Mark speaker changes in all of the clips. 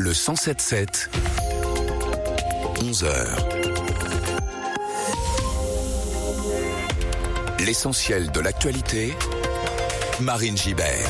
Speaker 1: Le 107.7, 11h. L'essentiel de l'actualité, Marine Gibert.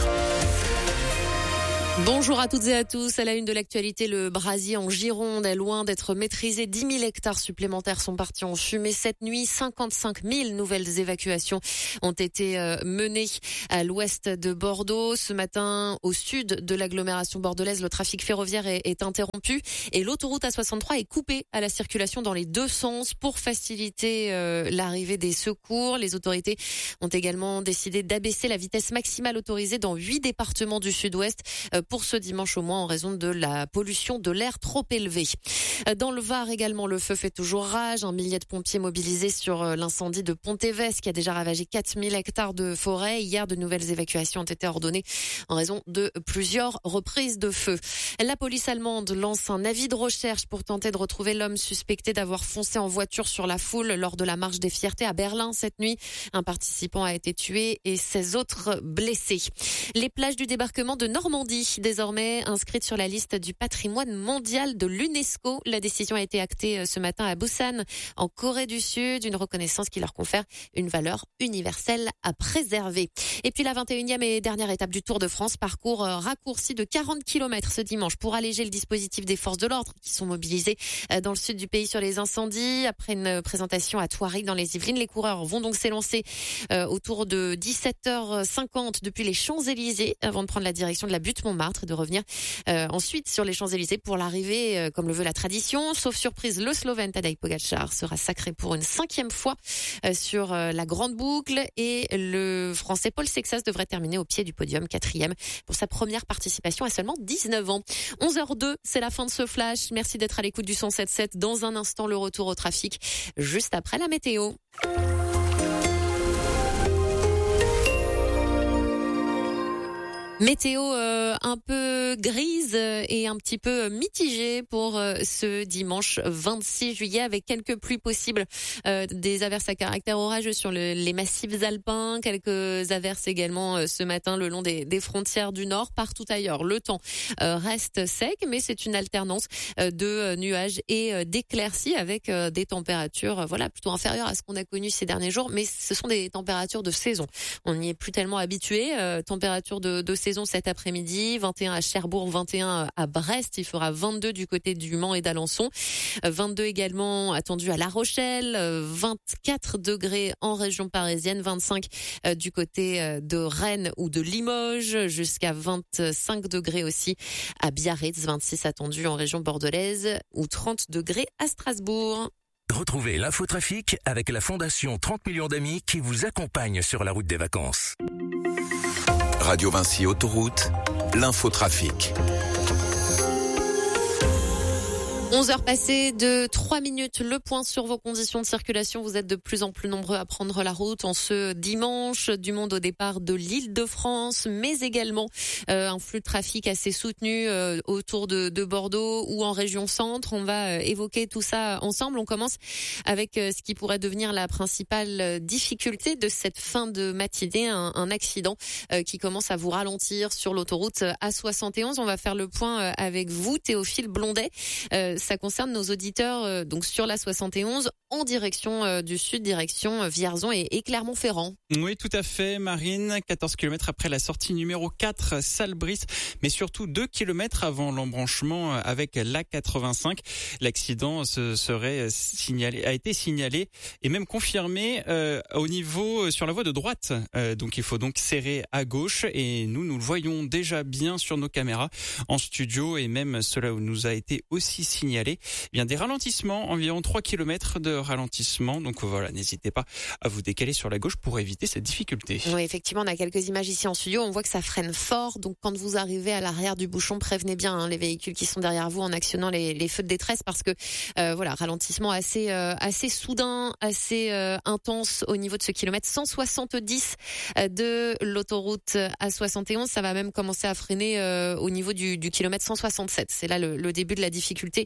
Speaker 2: Bonjour à toutes et à tous. À la une de l'actualité, le brasier en Gironde est loin d'être maîtrisé. 10 000 hectares supplémentaires sont partis en fumée cette nuit. 55 000 nouvelles évacuations ont été menées à l'ouest de Bordeaux. Ce matin, au sud de l'agglomération bordelaise, le trafic ferroviaire est interrompu et l'autoroute A63 est coupée à la circulation dans les deux sens pour faciliter l'arrivée des secours. Les autorités ont également décidé d'abaisser la vitesse maximale autorisée dans 8 départements du sud-ouest pour ce dimanche au moins en raison de la pollution de l'air trop élevée. Dans le Var également, le feu fait toujours rage. Un millier de pompiers mobilisés sur l'incendie de Pont-Évêque qui a déjà ravagé 4000 hectares de forêt. Hier, de nouvelles évacuations ont été ordonnées en raison de plusieurs reprises de feu. La police allemande lance un avis de recherche pour tenter de retrouver l'homme suspecté d'avoir foncé en voiture sur la foule lors de la marche des fiertés à Berlin cette nuit. Un participant a été tué et 16 autres blessés. Les plages du débarquement de Normandie, désormais inscrite sur la liste du patrimoine mondial de l'UNESCO. La décision a été actée ce matin à Busan, en Corée du Sud, une reconnaissance qui leur confère une valeur universelle à préserver. Et puis la 21e et dernière étape du Tour de France, parcours raccourci de 40 km ce dimanche pour alléger le dispositif des forces de l'ordre qui sont mobilisées dans le sud du pays sur les incendies. Après une présentation à Thoiry dans les Yvelines, les coureurs vont donc s'élancer autour de 17h50 depuis les Champs-Élysées avant de prendre la direction de la butte Montmartre et de revenir ensuite sur les Champs-Élysées pour l'arrivée, comme le veut la tradition. Sauf surprise, le Slovène Tadej Pogačar sera sacré pour une 5e fois sur la grande boucle et le Français Paul Sexas devrait terminer au pied du podium 4e pour sa première participation à seulement 19 ans. 11h02, c'est la fin de ce flash. Merci d'être à l'écoute du 107.7. Dans un instant, le retour au trafic juste après la météo. Météo un peu grise et un petit peu mitigée pour ce dimanche 26 juillet avec quelques pluies possibles, des averses à caractère orageux sur les massifs alpins, quelques averses également ce matin le long des frontières du nord. Partout ailleurs, le temps reste sec, mais c'est une alternance de nuages et d'éclaircies avec des températures plutôt inférieures à ce qu'on a connu ces derniers jours, mais ce sont des températures de saison. On n'y est plus tellement habitué. Température de saison cet après-midi, 21 à Cherbourg, 21 à Brest, il fera 22 du côté du Mans et d'Alençon, 22 également attendu à La Rochelle, 24 degrés en région parisienne, 25 du côté de Rennes ou de Limoges, jusqu'à 25 degrés aussi à Biarritz, 26 attendu en région bordelaise ou 30 degrés à Strasbourg.
Speaker 1: Retrouvez l'infotrafic avec la Fondation 30 millions d'amis qui vous accompagne sur la route des vacances. Radio Vinci Autoroute, l'infotrafic.
Speaker 2: 11h passées de 3 minutes, le point sur vos conditions de circulation. Vous êtes de plus en plus nombreux à prendre la route en ce dimanche. Du monde au départ de l'Île-de-France, mais également un flux de trafic assez soutenu autour de Bordeaux ou en région centre. On va évoquer tout ça ensemble. On commence avec ce qui pourrait devenir la principale difficulté de cette fin de matinée, un accident qui commence à vous ralentir sur l'autoroute A71. On va faire le point avec vous, Théophile Blondet. Ça concerne nos auditeurs donc sur la 71 en direction du sud, direction Vierzon et Clermont-Ferrand.
Speaker 3: Oui, tout à fait, Marine. 14 km après la sortie numéro 4, Salbris, mais surtout 2 km avant l'embranchement avec l'A85. L'accident a été signalé et même confirmé au niveau sur la voie de droite. Donc il faut donc serrer à gauche et nous le voyons déjà bien sur nos caméras en studio et même cela nous a été aussi signalé. Bien des ralentissements, environ 3 km de ralentissement. Donc voilà, n'hésitez pas à vous décaler sur la gauche pour éviter cette difficulté.
Speaker 2: Oui, effectivement, on a quelques images ici en studio. On voit que ça freine fort. Donc quand vous arrivez à l'arrière du bouchon, prévenez bien les véhicules qui sont derrière vous en actionnant les feux de détresse parce que ralentissement assez soudain, assez intense au niveau de ce kilomètre 170 de l'autoroute A71. Ça va même commencer à freiner au niveau du kilomètre 167. C'est là le début de la difficulté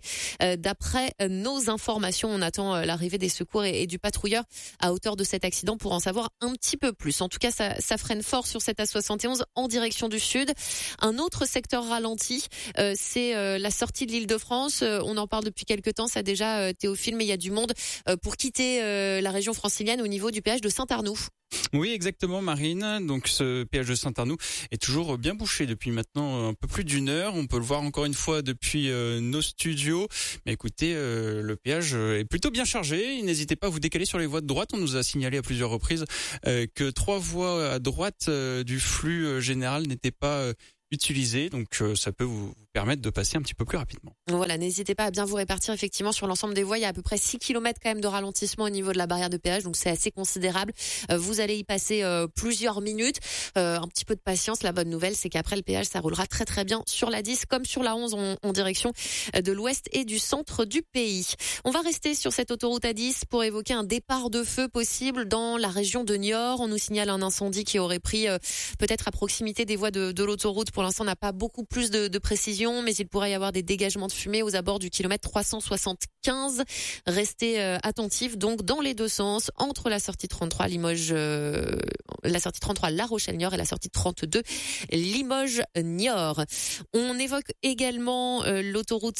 Speaker 2: D'après nos informations, on attend l'arrivée des secours et du patrouilleur à hauteur de cet accident pour en savoir un petit peu plus. En tout cas, ça freine fort sur cette A71 en direction du sud. Un autre secteur ralenti, c'est la sortie de l'Île-de-France. On en parle depuis quelques temps, ça déjà Théophile, mais il y a du monde pour quitter la région francilienne au niveau du péage de Saint-Arnoux.
Speaker 3: Oui, exactement, Marine. Donc, ce péage de Saint-Arnoux est toujours bien bouché depuis maintenant un peu plus d'une heure. On peut le voir encore une fois depuis nos studios. Mais écoutez, le péage est plutôt bien chargé. N'hésitez pas à vous décaler sur les voies de droite. On nous a signalé à plusieurs reprises que 3 voies à droite du flux général n'étaient pas utilisées. Donc, ça peut vous permettre de passer un petit peu plus rapidement.
Speaker 2: Voilà, n'hésitez pas à bien vous répartir effectivement sur l'ensemble des voies. Il y a à peu près 6 km quand même de ralentissement au niveau de la barrière de péage, donc c'est assez considérable. Vous allez y passer plusieurs minutes. Un petit peu de patience. La bonne nouvelle, c'est qu'après le péage, ça roulera très très bien sur la 10 comme sur la 11 en direction de l'ouest et du centre du pays. On va rester sur cette autoroute A10 pour évoquer un départ de feu possible dans la région de Niort. On nous signale un incendie qui aurait pris peut-être à proximité des voies de l'autoroute. Pour l'instant, on n'a pas beaucoup plus de précision, mais il pourrait y avoir des dégagements de fumée aux abords du kilomètre 375. Restez attentifs donc dans les deux sens, entre la sortie 33 Limoges, la sortie 33 La Rochelle-Niort et la sortie 32 Limoges-Niort. On évoque également l'autoroute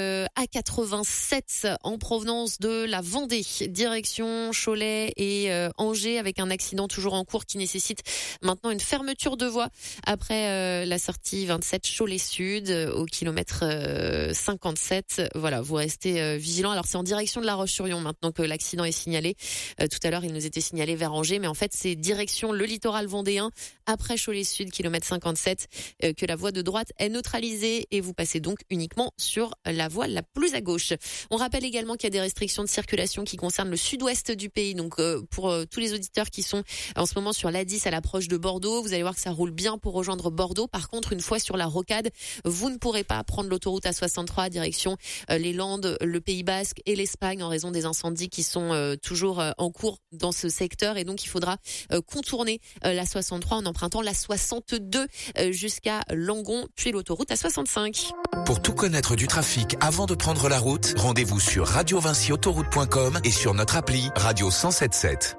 Speaker 2: A87 en provenance de la Vendée, direction Cholet et Angers, avec un accident toujours en cours qui nécessite maintenant une fermeture de voie après la sortie 27 Cholet-Sud au kilomètre 57. Voilà, vous restez vigilants. Alors c'est en direction de La Roche-sur-Yon maintenant que l'accident est signalé. Tout à l'heure, il nous était signalé vers Angers, mais en fait c'est direction le littoral vendéen après Cholet-Sud, kilomètre 57, que la voie de droite est neutralisée et vous passez donc uniquement sur la voie la plus à gauche. On rappelle également qu'il y a des restrictions de circulation qui concernent le sud-ouest du pays. Donc pour tous les auditeurs qui sont en ce moment sur l'A10 à l'approche de Bordeaux, vous allez voir que ça roule bien pour rejoindre Bordeaux. Par contre, une fois sur la rocade, vous ne pourrez pas prendre l'autoroute A63 direction les Landes, le Pays Basque et l'Espagne en raison des incendies qui sont toujours en cours dans ce secteur, et donc il faudra contourner la 63 en empruntant la 62 jusqu'à Langon, puis l'autoroute A65.
Speaker 1: Pour tout connaître du trafic avant de prendre la route, rendez-vous sur radiovinciautoroute.com et sur notre appli Radio 107.7.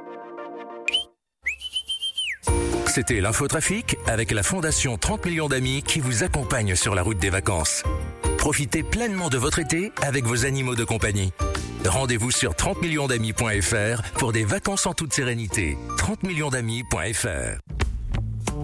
Speaker 1: C'était l'infotrafic avec la Fondation 30 millions d'amis qui vous accompagne sur la route des vacances. Profitez pleinement de votre été avec vos animaux de compagnie. Rendez-vous sur 30millionsdamis.fr pour des vacances en toute sérénité. 30millionsdamis.fr